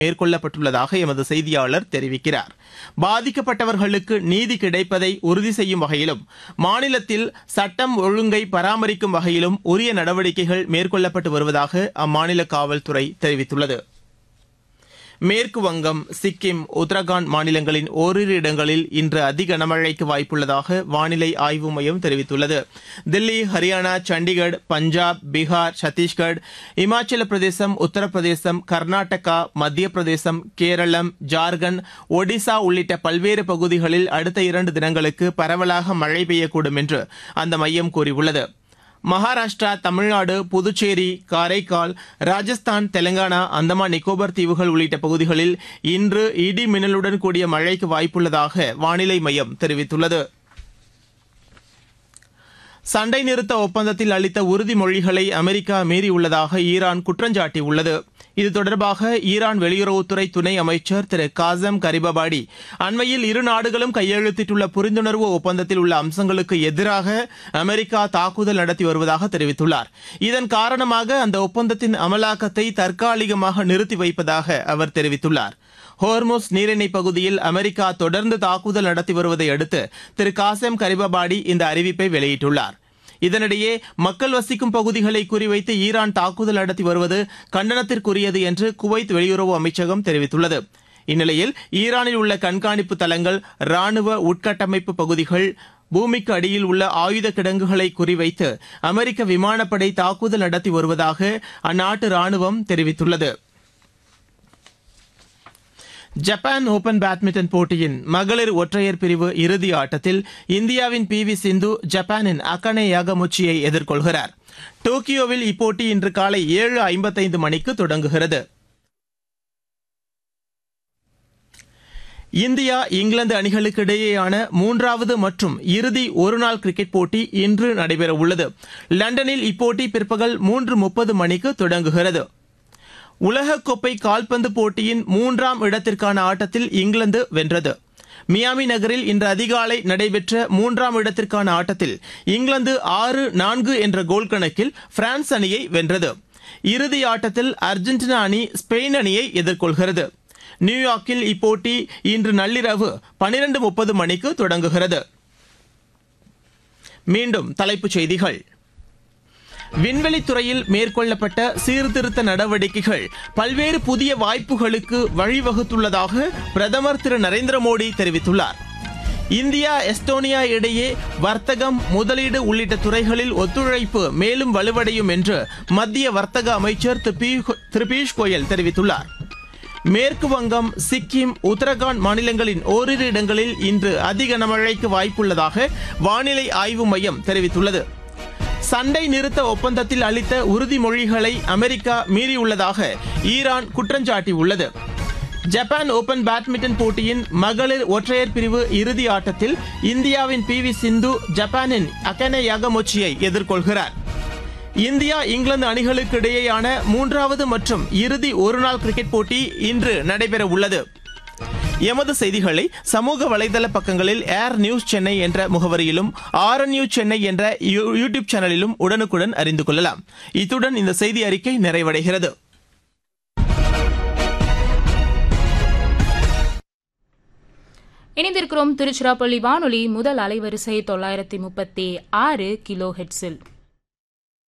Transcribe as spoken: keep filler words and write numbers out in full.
மேற்கொள்ளப்பட்டுள்ளதாக எமது செய்தியாளர் தெரிவிக்கிறார். பாதிக்கப்பட்டவர்களுக்கு நீதி கிடைப்பதை உறுதி செய்யும் வகையிலும் மாநிலத்தில் சட்டம் ஒழுங்கை பராமரிக்கும் வகையிலும் உரிய நடவடிக்கைகள் மேற்கொள்ளப்பட்டு வருவதாக அம்மாநில காவல்துறை தெரிவித்துள்ளது. மேற்கு வங்கம், சிக்கிம், உத்தரகாண்ட் மாநிலங்களின் ஓரிரு இடங்களில் இன்று அதி கனமழைக்கு வாய்ப்புள்ளதாக வானிலை ஆய்வு மையம் தெரிவித்துள்ளது. தில்லி, ஹரியானா, சண்டிகர், பஞ்சாப், பீகார், சத்தீஸ்கர், இமாச்சல பிரதேசம், உத்தரப்பிரதேசம், கர்நாடகா, மத்திய பிரதேசம், கேரளம், ஜார்க்கண்ட், ஒடிசா உள்ளிட்ட பல்வேறு பகுதிகளில் அடுத்த இரண்டு தினங்களுக்கு பரவலாக மழை பெய்யக்கூடும் என்று அந்த மையம் கூறியுள்ளது. மகாராஷ்டிரா, தமிழ்நாடு, புதுச்சேரி, காரைக்கால், ராஜஸ்தான், தெலங்கானா, அந்தமான் நிக்கோபார் தீவுகள் உள்ளிட்ட பகுதிகளில் இன்று இடி மின்னலுடன் கூடிய மழைக்கு வாய்ப்புள்ளதாக வானிலை மையம் தெரிவித்துள்ளது. சண்டை நிறுத்த ஒப்பந்தத்தில் அளித்த உறுதிமொழிகளை அமெரிக்கா மீறியுள்ளதாக ஈரான் குற்றஞ்சாட்டியுள்ளது. இது தொடர்பாக ஈரான் வெளியுறவுத்துறை துணை அமைச்சர் திரு காசம் கரிபபாடி அண்மையில் இரு நாடுகளும் கையெழுத்திட்டுள்ள புரிந்துணர்வு ஒப்பந்தத்தில் உள்ள அம்சங்களுக்கு எதிராக அமெரிக்கா தாக்குதல் நடத்தி வருவதாக தெரிவித்துள்ளார். இதன் காரணமாக அந்த ஒப்பந்தத்தின் அமலாக்கத்தை தற்காலிகமாக நிறுத்தி வைப்பதாக அவர் தெரிவித்துள்ளார். ஹோர்முஸ் நீரிணை பகுதியில் அமெரிக்கா தொடர்ந்து தாக்குதல் நடத்தி வருவதை அடுத்து திரு காசம் கரிபபாடி இந்த அறிவிப்பை வெளியிட்டுள்ளார். இதனிடையே மக்கள் வசிக்கும் பகுதிகளை குறிவைத்து ஈரான் தாக்குதல் நடத்தி வருவது கண்டனத்திற்குரியது என்று குவைத் வெளியுறவு அமைச்சகம் தெரிவித்துள்ளது. இந்நிலையில் ஈரானில் உள்ள கண்காணிப்பு தளங்கள், ராணுவ உட்கட்டமைப்பு பகுதிகள், பூமிக்கு அடியில் உள்ள ஆயுத கிடங்குகளை குறிவைத்து அமெரிக்க விமானப்படை தாக்குதல் நடத்தி வருவதாக அந்நாட்டு ராணுவம் தெரிவித்துள்ளது. ஜப்பான் ஓபன் பேட்மிண்டன் போட்டியின் மகளிர் ஒற்றையர் பிரிவு இறுதி ஆட்டத்தில் இந்தியாவின் பி வி சிந்து ஜப்பானின் அகானே யாகமுச்சியை எதிர்கொள்கிறார். டோக்கியோவில் இப்போட்டி இன்று காலை ஏழு ஐம்பத்தைந்து மணிக்கு தொடங்குகிறது. இந்தியா, இங்கிலாந்து அணிகளுக்கு இடையேயான மூன்றாவது மற்றும் இறுதி ஒருநாள் கிரிக்கெட் போட்டி இன்று நடைபெறவுள்ளது. லண்டனில் இப்போட்டி பிற்பகல் மூன்று முப்பது மணிக்கு தொடங்குகிறது. உலகக்கோப்பை கால்பந்து போட்டியின் மூன்றாம் இடத்திற்கான ஆட்டத்தில் இங்கிலாந்து வென்றது. மியாமி நகரில் இன்று அதிகாலை நடைபெற்ற மூன்றாம் இடத்திற்கான ஆட்டத்தில் இங்கிலாந்து ஆறு நான்கு என்ற கோல் கணக்கில் பிரான்ஸ் அணியை வென்றது. இறுதி ஆட்டத்தில் அர்ஜென்டினா அணி ஸ்பெயின் அணியை எதிர்கொள்கிறது. நியூயார்க்கில் இப்போட்டி இன்று நள்ளிரவு பனிரெண்டு முப்பது மணிக்கு தொடங்குகிறது. மீண்டும் தலைப்புச் செய்திகள். விண்வெளித்துறையில் மேற்கொள்ளப்பட்ட சீர்திருத்த நடவடிக்கைகள் பல்வேறு புதிய வாய்ப்புகளுக்கு வழிவகுத்துள்ளதாக பிரதமர் திரு நரேந்திர மோடி தெரிவித்துள்ளார். இந்தியா, எஸ்டோனியா இடையே வர்த்தகம், முதலீடு உள்ளிட்ட துறைகளில் ஒத்துழைப்பு மேலும் வலுவடையும் என்று மத்திய வர்த்தக அமைச்சர் திரு பியூஷ் கோயல் தெரிவித்துள்ளார். மேற்கு வங்கம், சிக்கிம், உத்தரகாண்ட் மாநிலங்களின் ஓரிரு இடங்களில் இன்று அதி கனமழைக்கு வாய்ப்புள்ளதாக வானிலை ஆய்வு மையம் தெரிவித்துள்ளது. சண்டை நிறுத்த ஒப்பந்தத்தில் அளித்த உறுதிமொழிகளை America மீறியுள்ளதாக Iran குற்றஞ்சாட்டியுள்ளது. Japan open badminton போட்டியின் மகளிர் ஒற்றையர் பிரிவு இறுதி ஆட்டத்தில் இந்தியாவின் பி வி சிந்து ஜப்பானின் அகானே யாகமுச்சியை எதிர்கொள்கிறார். இந்தியா, இங்கிலாந்து அணிகளுக்கு இடையேயான மூன்றாவது மற்றும் இறுதி ஒருநாள் கிரிக்கெட் போட்டி இன்று நடைபெற உள்ளது. எமது செய்திகளை சமூக வலைதள பக்கங்களில் ஏர் நியூஸ் சென்னை என்ற முகவரியிலும் ஆர் என் நியூஸ் சென்னை என்ற யூடியூப் சேனலிலும் உடனுக்குடன் அறிந்து கொள்ளலாம். இத்துடன் இந்த செய்தி அறிக்கை நிறைவடைகிறது. இணைந்திருக்கிறோம் திருச்சிராப்பள்ளி வானொலி முதல் அலைவரிசை தொள்ளாயிரத்தி முப்பத்தி ஆறு கிலோ ஹெட்ஸில்.